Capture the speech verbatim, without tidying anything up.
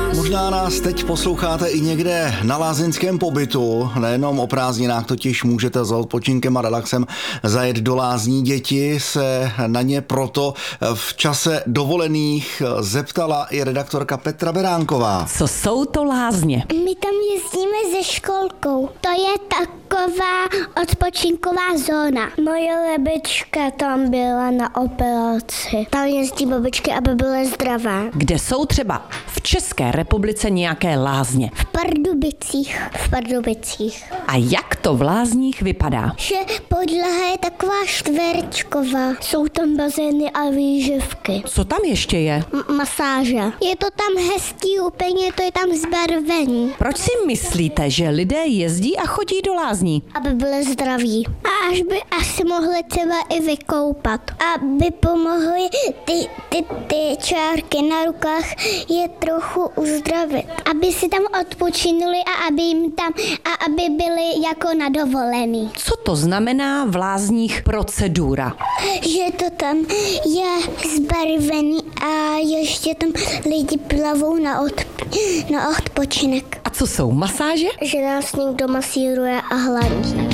Možná nás teď posloucháte i někde na lázeňském pobytu, nejenom o prázdninách, totiž můžete za odpočinkem a relaxem zajet do lázní. Děti se na ně proto v čase dovolených zeptala i redaktorka Petra Beránková. Co jsou to lázně? My tam jezdíme se školkou. To je taková odpočinková zóna. Moje lebička tam byla na operaci. Tam jezdí babičky, aby byly zdravé. Kde jsou třeba v České republice nějaké lázně? V Pardubicích. V Pardubicích. A jak to v lázních vypadá? Že podlaha je taková čtverečková. Jsou tam bazény a výživky. Co tam ještě je? M- masáže. Je to tam hezký, úplně to je tam zbarvení. Proč si myslíte, že lidé jezdí a chodí do lázní? Aby byli zdraví. A až by asi mohli třeba i vykoupat. Aby pomohly ty, ty, ty čárky na rukách je trochu uzdravit. Aby si tam odpočinuli a aby jim tam a aby byli jako na dovolený. Co to znamená v lázních procedura? Že to tam je zbarvený a ještě tam lidi plavou na, odp- na odpočinek. A co jsou masáže? Že nás někdo masíruje a hladí.